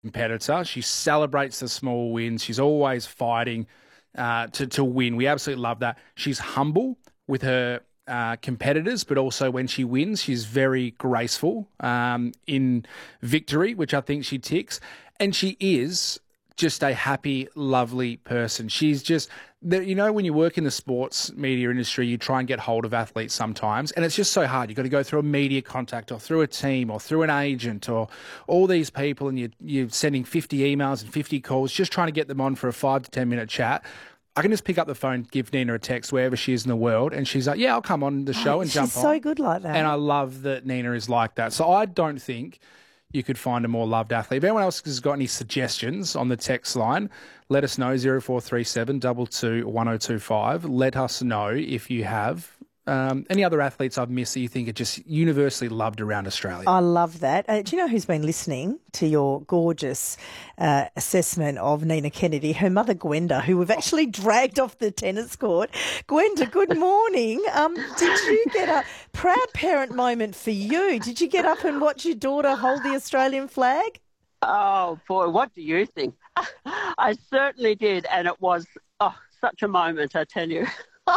competitor. She celebrates the small wins. She's always fighting to win. We absolutely love that. She's humble with her competitors, but also when she wins, she's very graceful in victory, which I think she ticks. And she is just a happy, lovely person. She's just, when you work in the sports media industry, you try and get hold of athletes sometimes, and it's just so hard. You've got to go through a media contact or through a team or through an agent or all these people, and you're sending 50 emails and 50 calls just trying to get them on for a 5 to 10 minute chat. I can just pick up the phone, give Nina a text wherever she is in the world, and she's like, yeah, I'll come on the show and jump on. She's so good like that. And I love that Nina is like that. So I don't think you could find a more loved athlete. If anyone else has got any suggestions on the text line, let us know, 0437 22 1025. Let us know if you have any other athletes I've missed that you think are just universally loved around Australia. I love that. Do you know who's been listening to your gorgeous assessment of Nina Kennedy? Her mother, Gwenda, who we've actually dragged off the tennis court. Gwenda, good morning. Did you get a proud parent moment for you? Did you get up and watch your daughter hold the Australian flag? Oh, boy, what do you think? I certainly did, and it was such a moment, I tell you.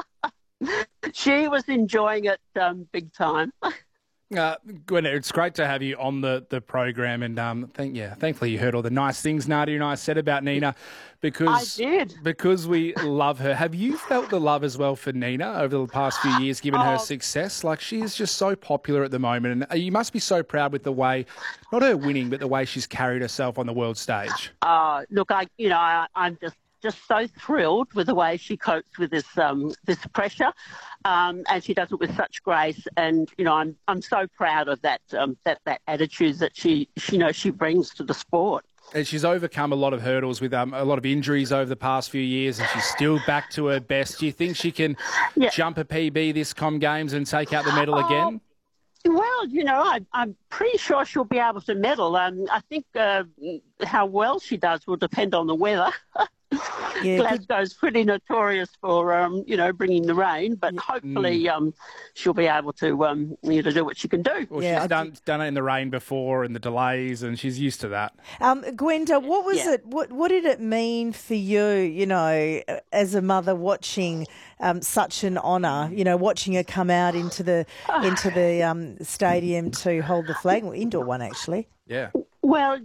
She was enjoying it big time. Gwen, it's great to have you on the program, and thankfully you heard all the nice things Nadia and I said about Nina, because I did. Because we love her. Have you felt the love as well for Nina over the past few years, given her success? Like, she is just so popular at the moment, and you must be so proud with the way, not her winning, but the way she's carried herself on the world stage. Look, I'm just so thrilled with the way she copes with this pressure, and she does it with such grace. And I'm so proud of that attitude that she brings to the sport. And she's overcome a lot of hurdles with a lot of injuries over the past few years, and she's still back to her best. Do you think she can jump a PB this Com Games and take out the medal again? Well, I'm pretty sure she'll be able to medal. I think how well she does will depend on the weather. Yeah, Glasgow's pretty notorious for, bringing the rain, but hopefully she'll be able to, do what she can do. Well, she's done it in the rain before and the delays, and she's used to that. Gwenda, what was it? What did it mean for you, as a mother, watching such an honour, watching her come out into the stadium to hold the flag, well, indoor one actually? Yeah. Well,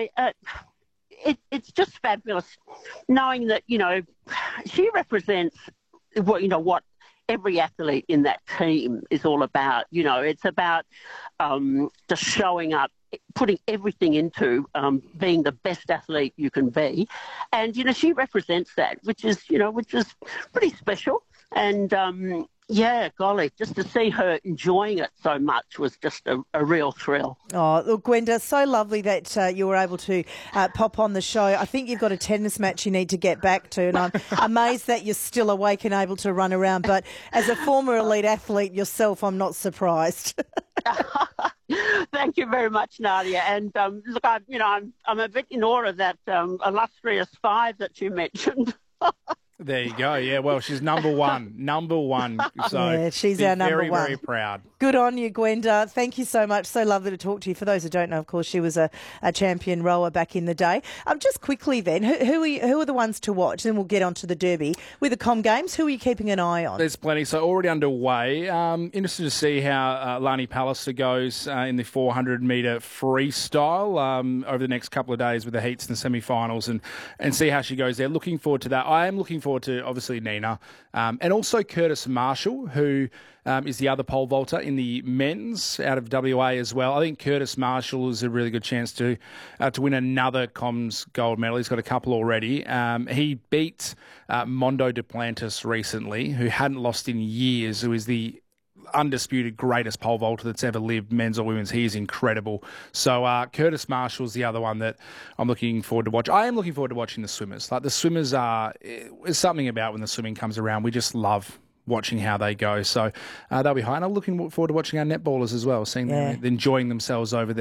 it's just fabulous knowing that, she represents what every athlete in that team is all about. It's about just showing up, putting everything into being the best athlete you can be. And, she represents that, which is pretty special. And, golly, just to see her enjoying it so much was just a real thrill. Oh, look, Gwenda, so lovely that you were able to pop on the show. I think you've got a tennis match you need to get back to, and I'm amazed that you're still awake and able to run around. But as a former elite athlete yourself, I'm not surprised. Thank you very much, Nadia. And look, I'm a bit in awe of that illustrious 5 that you mentioned. There you go. Yeah, well, she's number one. So yeah, she's our number very, one. very proud. Good on you, Gwenda. Thank you so much. So lovely to talk to you. For those who don't know, of course, she was a champion rower back in the day. Just quickly then, who are the ones to watch? Then we'll get on to the Derby. With the Com Games, who are you keeping an eye on? There's plenty. So already underway. Interested to see how Lani Pallister goes in the 400-metre freestyle over the next couple of days with the heats and the semi-finals, and see how she goes there. Looking forward to that. I am looking forward to, obviously, Nina, and also Curtis Marshall, who is the other pole vaulter in the men's out of WA as well. I think Curtis Marshall is a really good chance to win another Coms gold medal. He's got a couple already. He beat Mondo Duplantis recently, who hadn't lost in years, who is the undisputed greatest pole vaulter that's ever lived, men's or women's. He is incredible. So Curtis Marshall's the other one that I'm looking forward to watch. I am looking forward to watching the swimmers. Like, the swimmers there's something about when the swimming comes around. We just love watching how they go. So they'll be high. And I'm looking forward to watching our netballers as well, seeing them enjoying themselves over there.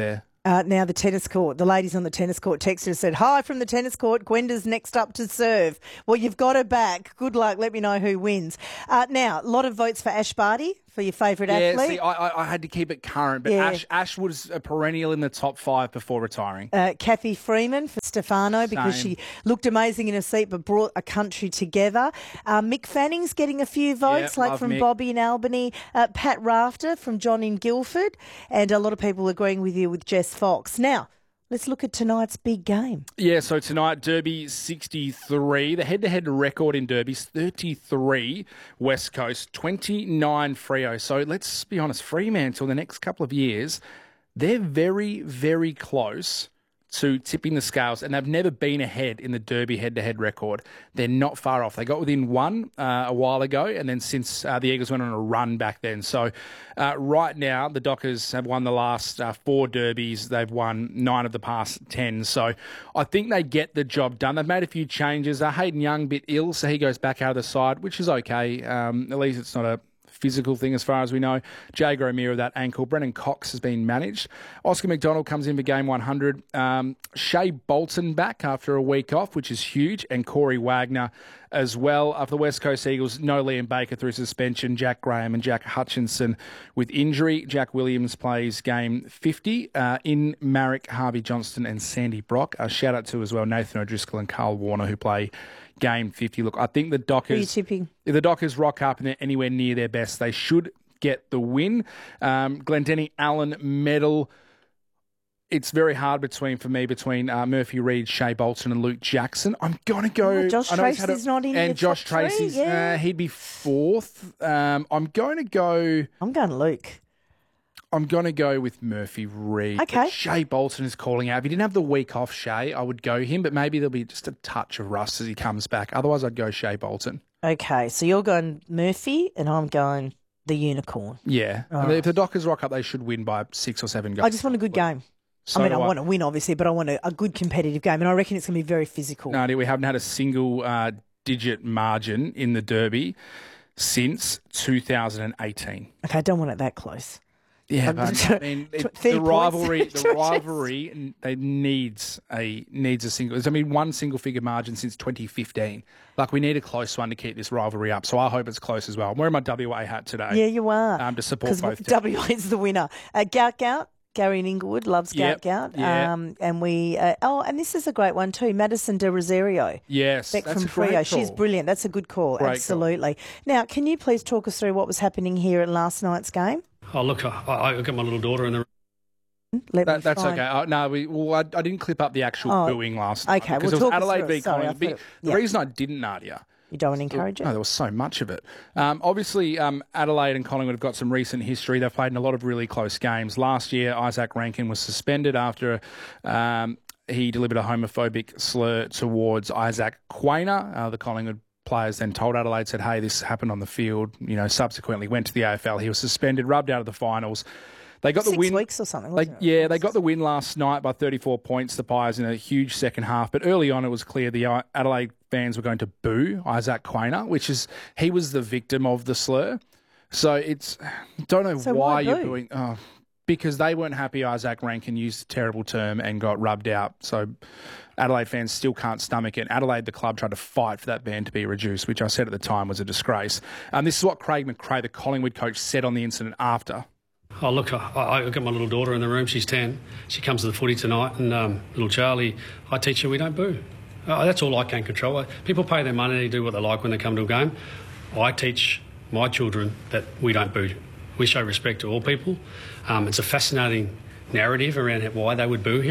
Now the tennis court. The ladies on the tennis court texted and said, "Hi from the tennis court. Gwenda's next up to serve." Well, you've got her back. Good luck. Let me know who wins. Now, a lot of votes for Ash Barty for your favourite athlete. See, I had to keep it current, but Ash was a perennial in the top 5 before retiring. Kathy Freeman for Stefano because she looked amazing in her seat but brought a country together. Mick Fanning's getting a few votes, like from Mick. Bobby in Albany. Pat Rafter from John in Guildford. And a lot of people agreeing with you with Jess Fox. Now, let's look at tonight's big game. Yeah, so tonight, Derby 63. The head-to-head record in Derby's 33 West Coast, 29 Freo. So let's be honest, Fremantle, the next couple of years, they're very, very close to tipping the scales, and they've never been ahead in the Derby head-to-head record. They're not far off. They got within one a while ago, and then since the Eagles went on a run back then. So right now, the Dockers have won the last 4 Derbies. They've won 9 of the past 10. So I think they get the job done. They've made a few changes. Hayden Young a bit ill, so he goes back out of the side, which is okay. At least it's not a physical thing as far as we know. Jager O'Meara with that ankle. Brennan Cox has been managed. Oscar McDonald comes in for game 100. Shea Bolton back after a week off, which is huge, and Corey Wagner as well. For the West Coast Eagles, no Liam Baker through suspension, Jack Graham and Jack Hutchinson with injury. Jack Williams plays game 50. In Marek, Harvey Johnston and Sandy Brock. Shout out to as well Nathan O'Driscoll and Carl Warner who play game 50. Look, I think the Dockers... Who are you tipping? If the Dockers rock up and they're anywhere near their best, they should get the win. Glendenny Allen medal. It's very hard between Murphy Reid, Shea Bolton and Luke Jackson. I'm going to go... Josh Tracy's not in and your Josh top 3, Tracy's, yeah. He'd be 4th. I'm going to go... I'm going Luke. I'm going to go with Murphy Reid. Okay. Shea Bolton is calling out. If he didn't have the week off, Shea, I would go him, but maybe there'll be just a touch of rust as he comes back. Otherwise, I'd go Shea Bolton. Okay, so you're going Murphy and I'm going the Unicorn. Yeah. All I mean, right. if the Dockers rock up, they should win by 6 or 7 goals. I just want a good game. So I want to win, obviously, but I want a good competitive game, and I reckon it's going to be very physical. No, we haven't had a single digit margin in the Derby since 2018. Okay, I don't want it that close. Yeah, but I mean, the rivalry, they needs a single. I mean, one single figure margin since 2015. Like, we need a close one to keep this rivalry up. So I hope it's close as well. I'm wearing my WA hat today. Yeah, you are. To support both. WA is the winner. Gout. Gary in Inglewood loves Gout. Yeah. And we and this is a great one too. Madison De Rosario. Yes, Beck that's from a great Freo. call. She's brilliant. That's a good call. Great Absolutely. Call. Now, can you please talk us through what was happening here at last night's game? Oh, look, I got my little daughter in the That's okay. I didn't clip up the actual booing last night. Okay, because we'll it was talk Adelaide us v through it. Collingwood. The reason I didn't, Nadia... You don't want to encourage it? No, there was so much of it. Obviously, Adelaide and Collingwood have got some recent history. They've played in a lot of really close games. Last year, Isaac Rankin was suspended after he delivered a homophobic slur towards Isaac Quainer. The Collingwood players then told Adelaide, said, hey, this happened on the field. Subsequently went to the AFL. He was suspended, rubbed out of the finals. They got the win. 6 weeks or something, wasn't it? They got the win last night by 34 points, the Pies, in a huge second half. But early on, it was clear the Adelaide fans were going to boo Isaac Quainer, he was the victim of the slur. So don't know why you're booing. Oh, because they weren't happy Isaac Rankin used a terrible term and got rubbed out. So Adelaide fans still can't stomach it. Adelaide, the club, tried to fight for that ban to be reduced, which I said at the time was a disgrace. This is what Craig McRae, the Collingwood coach, said on the incident after. Oh, look, I got my little daughter in the room. She's 10. She comes to the footy tonight, and little Charlie, I teach her we don't boo. That's all I can control. People pay their money to do what they like when they come to a game. I teach my children that we don't boo. We show respect to all people. It's a fascinating narrative around why they would boo him.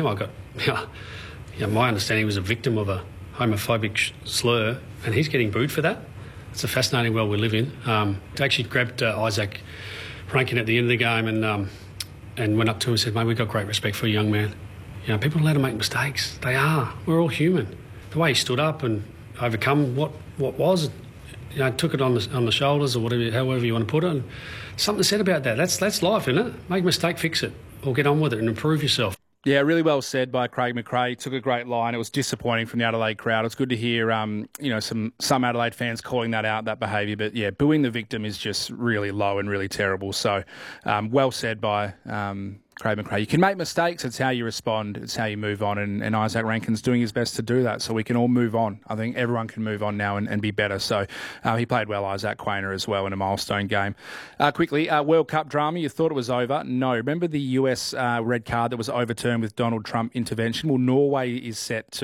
My understanding, he was a victim of a homophobic slur, and he's getting booed for that. It's a fascinating world we live in. They actually grabbed Isaac Rankin at the end of the game and went up to him and said, mate, we've got great respect for a young man. People are allowed to make mistakes. They are. We're all human. The way he stood up and overcome what was, took it on the shoulders or whatever, however you want to put it. And something said about that. That's life, isn't it? Make a mistake, fix it, or get on with it and improve yourself. Yeah, really well said by Craig McRae. Took a great line. It was disappointing from the Adelaide crowd. It's good to hear, some Adelaide fans calling that out, that behaviour. But yeah, booing the victim is just really low and really terrible. So, well said by Craig McRae. You can make mistakes. It's how you respond. It's how you move on. And Isaac Rankin's doing his best to do that. So we can all move on. I think everyone can move on now and be better. So he played well, Isaac Quainer, as well, in a milestone game. Quickly, World Cup drama. You thought it was over? No. Remember the US red card that was overturned with Donald Trump intervention? Well, Norway is set to